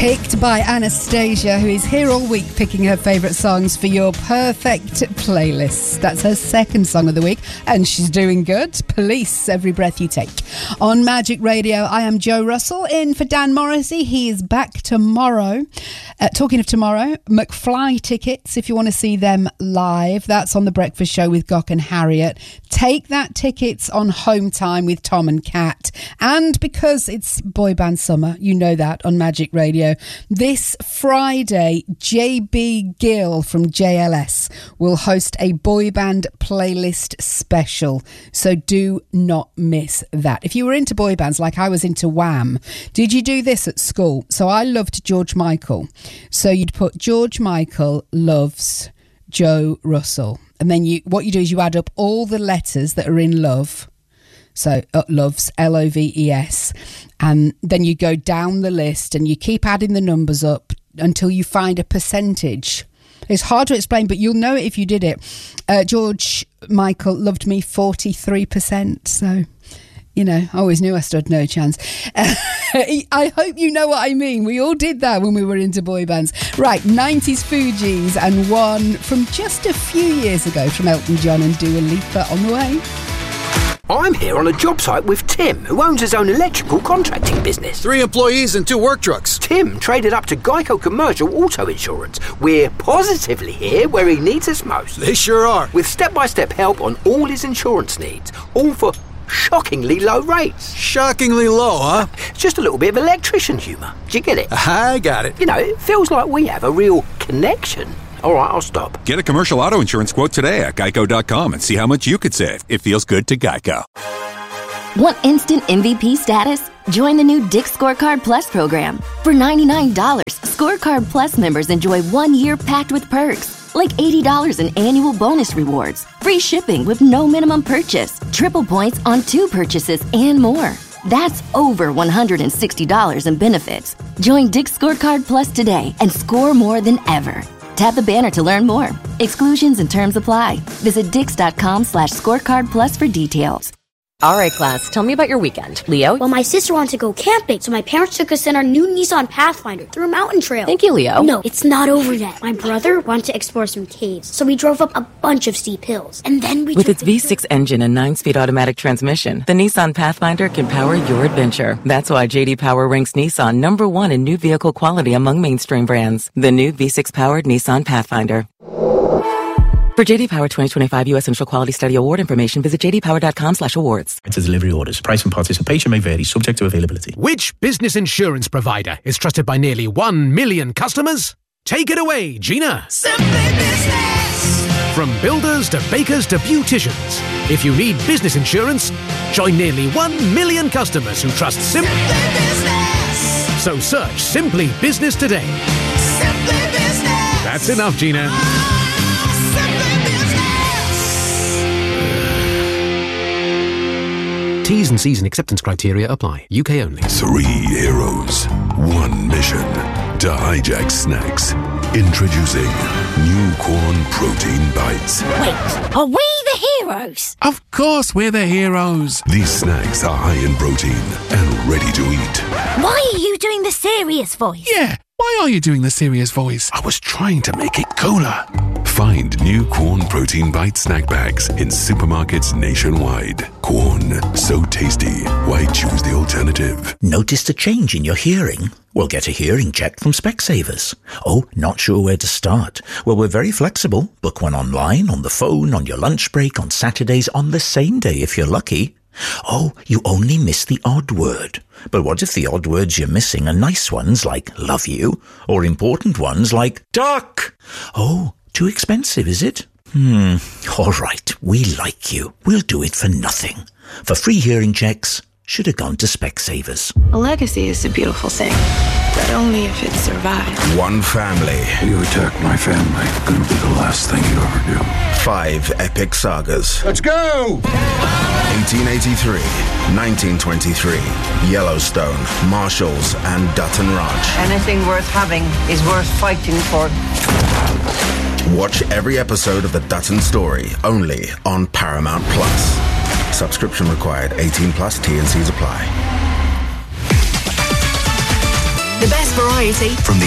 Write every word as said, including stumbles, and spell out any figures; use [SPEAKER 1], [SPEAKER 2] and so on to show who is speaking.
[SPEAKER 1] Picked by Anastasia, who is here all week picking her favourite songs for your perfect playlist. That's her second song of the week, and she's doing good. Police, Every Breath You Take. On Magic Radio, I am Jo Russell, in for Dan Morrissey. He is back tomorrow. Uh, talking of tomorrow, McFly tickets, if you want to see them live. That's on The Breakfast Show with Gok and Harriet. Take that tickets on Home Time with Tom and Kat. And because it's boy band summer, you know that, on Magic Radio, this Friday, J B Gill from J L S will host a boy band playlist special. So do not miss that. If you were into boy bands like I was into Wham, did you do this at school? So I loved George Michael. So you'd put George Michael loves Jo Russell. And then you, what you do is you add up all the letters that are in love. So uh, loves, L O V E S. And then you go down the list and you keep adding the numbers up until you find a percentage. It's hard to explain, but you'll know it if you did it. Uh, George Michael loved me forty-three percent. So, you know, I always knew I stood no chance. Uh, I hope you know what I mean. We all did that when we were into boy bands. Right, nineties Fugees, and one from just a few years ago from Elton John and Dua Lipa on the way.
[SPEAKER 2] I'm here on a job site with Tim, who owns his own electrical contracting business.
[SPEAKER 3] Three employees and two work trucks.
[SPEAKER 2] Tim traded up to Geico Commercial Auto Insurance. We're positively here where he needs us most.
[SPEAKER 3] They sure are.
[SPEAKER 2] With step-by-step help on all his insurance needs, all for shockingly low rates.
[SPEAKER 3] Shockingly low, huh?
[SPEAKER 2] Just a little bit of electrician humour. Do you get it?
[SPEAKER 3] I got it.
[SPEAKER 2] You know, it feels like we have a real connection. All right, I'll stop.
[SPEAKER 4] Get a commercial auto insurance quote today at geico dot com and see how much you could save. It feels good to Geico.
[SPEAKER 5] Want instant M V P status? Join the new Dick's Scorecard Plus program. For ninety-nine dollars, Scorecard Plus members enjoy one year packed with perks, like eighty dollars in annual bonus rewards, free shipping with no minimum purchase, triple points on two purchases, and more. That's over one hundred sixty dollars in benefits. Join Dick's Scorecard Plus today and score more than ever. Tap the banner to learn more. Exclusions and terms apply. Visit dix.com slash scorecard plus for details.
[SPEAKER 6] All right, class, tell me about your weekend. Leo?
[SPEAKER 7] Well, my sister wanted to go camping, so my parents took us in our new Nissan Pathfinder through a mountain trail.
[SPEAKER 6] Thank you, Leo.
[SPEAKER 7] No, it's not over yet. My brother wanted to explore some caves, so we drove up a bunch of steep hills. And then we
[SPEAKER 6] With its
[SPEAKER 7] the-
[SPEAKER 6] V six engine and nine-speed automatic transmission, the Nissan Pathfinder can power your adventure. That's why J D Power ranks Nissan number one in new vehicle quality among mainstream brands. The new V six-powered Nissan Pathfinder. For J D Power twenty twenty-five U S Initial Quality Study Award information, visit j d power dot com slash awards.
[SPEAKER 8] It's a delivery orders. Price and participation may vary, subject to availability.
[SPEAKER 9] Which business insurance provider is trusted by nearly one million customers? Take it away, Gina.
[SPEAKER 10] Simply Business.
[SPEAKER 9] From builders to bakers to beauticians, if you need business insurance, join nearly one million customers who trust Sim-
[SPEAKER 10] Simply Business.
[SPEAKER 9] So search Simply Business today.
[SPEAKER 10] Simply Business.
[SPEAKER 9] That's enough, Gina. T's and C's and acceptance criteria apply. U K only.
[SPEAKER 11] Three heroes, one mission. To hijack snacks. Introducing new corn protein bites.
[SPEAKER 7] Wait, are we the heroes?
[SPEAKER 11] Of course we're the heroes. These snacks are high in protein and ready to eat.
[SPEAKER 7] Why are you doing the serious voice?
[SPEAKER 11] Yeah, why are you doing the serious voice? I was trying to make it cooler. Find new Corn Protein Bite snack bags in supermarkets nationwide. Corn, so tasty. Why choose the alternative?
[SPEAKER 12] Noticed a change in your hearing? Well, get a hearing check from Specsavers. Oh, not sure where to start? Well, we're very flexible. Book one online, on the phone, on your lunch break, on Saturdays, on the same day if you're lucky. Oh, you only miss the odd word. But what if the odd words you're missing are nice ones like love you, or important ones like duck? Oh, too expensive, is it? Hmm, all right, we like you. We'll do it for nothing. For free hearing checks, should have gone to Specsavers.
[SPEAKER 13] A legacy is a beautiful thing, but only if it survives.
[SPEAKER 14] One family.
[SPEAKER 15] You attack my family, gonna be the last thing you ever do.
[SPEAKER 14] Five epic sagas.
[SPEAKER 15] Let's go!
[SPEAKER 14] eighteen eighty-three, nineteen twenty-three, Yellowstone, Marshalls, and Dutton Ranch.
[SPEAKER 16] Anything worth having is worth fighting for.
[SPEAKER 14] Watch every episode of The Dutton Story, only on Paramount Plus. Subscription required. eighteen plus. T and C's apply.
[SPEAKER 17] The best variety
[SPEAKER 11] from the